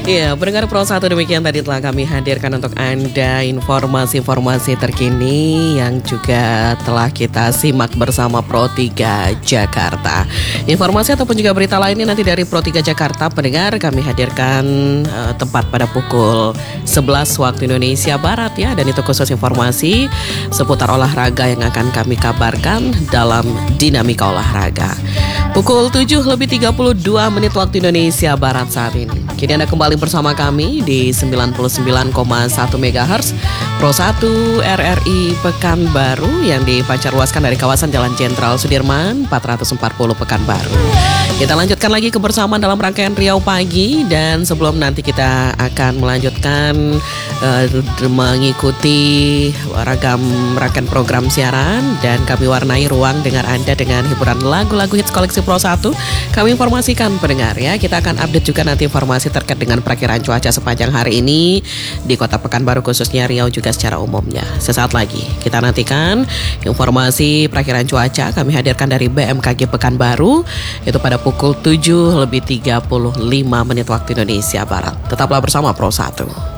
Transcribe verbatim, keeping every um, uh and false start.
Iya, pendengar Pro satu, demikian tadi telah kami hadirkan untuk Anda informasi-informasi terkini yang juga telah kita simak bersama Pro tiga Jakarta. Informasi ataupun juga berita lainnya nanti dari Pro tiga Jakarta, pendengar, kami hadirkan uh, tepat pada pukul sebelas waktu Indonesia Barat ya. Dan itu khusus informasi seputar olahraga yang akan kami kabarkan dalam Dinamika Olahraga. Pukul tujuh lebih tiga puluh dua menit waktu Indonesia Barat saat ini. Kini Anda kembali bersama kami di sembilan puluh sembilan koma satu megahertz Pro satu R R I Pekanbaru yang dipancarluaskan dari kawasan Jalan Jenderal Sudirman empat ratus empat puluh Pekanbaru. Kita lanjutkan lagi kebersamaan dalam rangkaian Riau Pagi, dan sebelum nanti kita akan melanjutkan uh, mengikuti ragam rangkaian program siaran dan kami warnai ruang dengar Anda dengan hiburan lagu-lagu hits koleksi Pro satu. Kami informasikan pendengar ya, kita akan update juga nanti informasi terkait dengan perakiraan cuaca sepanjang hari ini di Kota Pekanbaru khususnya Riau juga secara umumnya. Sesaat lagi kita nantikan informasi perakiraan cuaca kami hadirkan dari B M K G Pekanbaru itu pada pukul tujuh lebih tiga puluh lima menit waktu Indonesia Barat. Tetaplah bersama Pro satu.